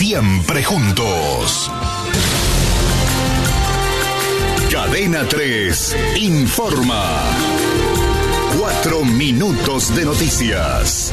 Siempre juntos. Cadena 3 informa. 4 minutos de noticias.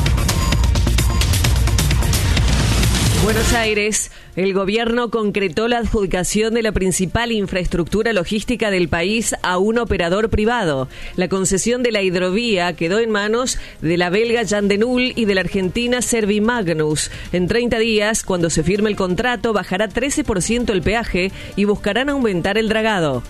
Buenos Aires, el gobierno concretó la adjudicación de la principal infraestructura logística del país a un operador privado. La concesión de la hidrovía quedó en manos de la belga Jan de Nul y de la argentina Servimagnus. En 30 días, cuando se firme el contrato, bajará 13% el peaje y buscarán aumentar el dragado.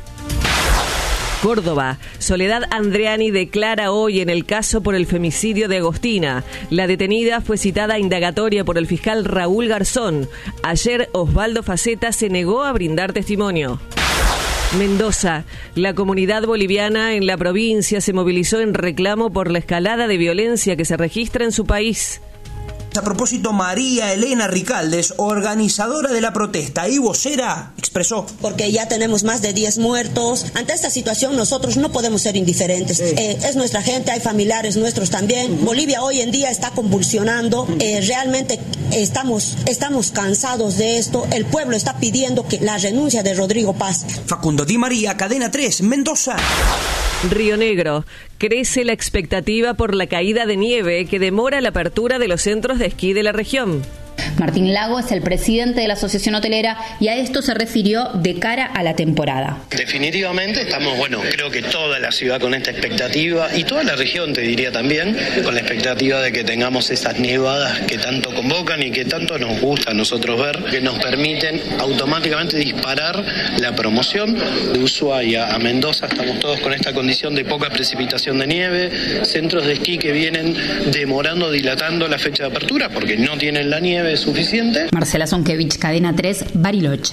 Córdoba. Soledad Andreani declara hoy en el caso por el femicidio de Agostina. La detenida fue citada a indagatoria por el fiscal Raúl Garzón. Ayer Osvaldo Faceta se negó a brindar testimonio. Mendoza. La comunidad boliviana en la provincia se movilizó en reclamo por la escalada de violencia que se registra en su país. A propósito, María Elena Ricaldes, organizadora de la protesta y vocera, expresó: porque ya tenemos más de 10 muertos. Ante esta situación nosotros no podemos ser indiferentes. Es nuestra gente, hay familiares nuestros también. Bolivia hoy en día está convulsionando. Realmente estamos cansados de esto. El pueblo está pidiendo que la renuncia de Rodrigo Paz. Facundo Di María, Cadena 3, Mendoza. Río Negro. Crece la expectativa por la caída de nieve que demora la apertura de los centros de esquí de la región. Martín Lago es el presidente de la Asociación Hotelera y a esto se refirió de cara a la temporada. Definitivamente estamos, creo que toda la ciudad con esta expectativa y toda la región, te diría también, con la expectativa de que tengamos esas nevadas que tanto convocan y que tanto nos gusta a nosotros ver, que nos permiten automáticamente disparar la promoción de Ushuaia a Mendoza. Estamos todos con esta condición de poca precipitación de nieve, centros de esquí que vienen demorando, dilatando la fecha de apertura porque no tienen la nieve suficiente. Marcela Zonkevich, Cadena 3, Bariloche.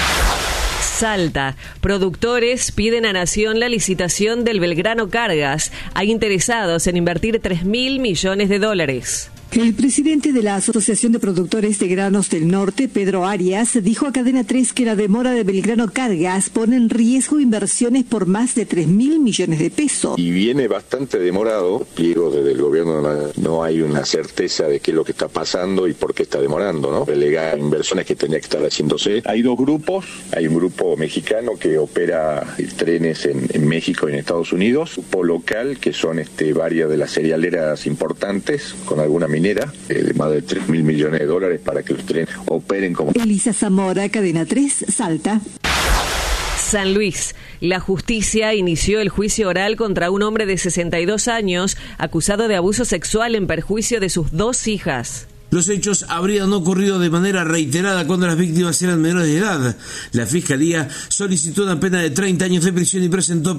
Salta. Productores piden a Nación la licitación del Belgrano Cargas. Hay interesados en invertir $3.000 millones. El presidente de la Asociación de Productores de Granos del Norte, Pedro Arias, dijo a Cadena 3 que la demora de Belgrano Cargas pone en riesgo inversiones por más de $3.000 millones. Y viene bastante demorado, Diego, desde el gobierno no hay una certeza de qué es lo que está pasando y por qué está demorando, ¿no? Relegar inversiones que tenía que estar haciéndose. Hay dos grupos, hay un grupo mexicano que opera trenes en México y en Estados Unidos, un grupo local que son varias de las cerealeras importantes, con alguna minera, de más de $3.000 millones para que los trenes operen como... Elisa Zamora, Cadena 3, Salta. San Luis. La justicia inició el juicio oral contra un hombre de 62 años acusado de abuso sexual en perjuicio de sus 2 hijas. Los hechos habrían ocurrido de manera reiterada cuando las víctimas eran menores de edad. La Fiscalía solicitó una pena de 30 años de prisión y presentó